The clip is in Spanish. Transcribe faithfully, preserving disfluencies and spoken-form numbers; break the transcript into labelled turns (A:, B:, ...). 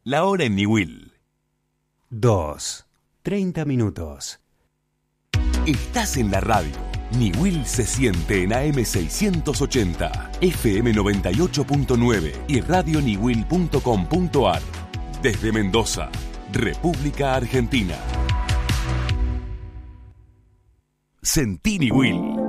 A: La hora en Niwil.
B: dos. treinta minutos.
A: Estás en la radio. Niwil se siente en A M seiscientos ochenta, F M noventa y ocho punto nueve y radio niwil punto com punto ar. Desde Mendoza, República Argentina. Sentí Niwil.